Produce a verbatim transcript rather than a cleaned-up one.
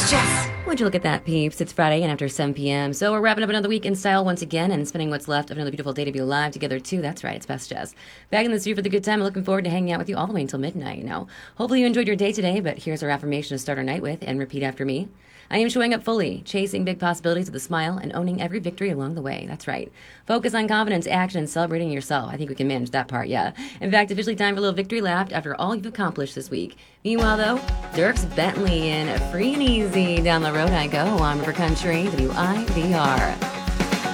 Jess. Would you look at that, peeps? It's Friday and after seven p.m. So we're wrapping up another week in style once again and spending what's left of another beautiful day to be alive together, too. That's right, it's Best Jess. Back in the studio for the good time. Looking forward to hanging out with you all the way until midnight, you know. Hopefully you enjoyed your day today, but here's our affirmation to start our night with and repeat after me. I am showing up fully, chasing big possibilities with a smile and owning every victory along the way. That's right. Focus on confidence, action, and celebrating yourself. I think we can manage that part, yeah. In fact, officially time for a little victory lap after all you've accomplished this week. Meanwhile, though, Dierks Bentley in Free and Easy. Down the road I go on River Country, W I V R.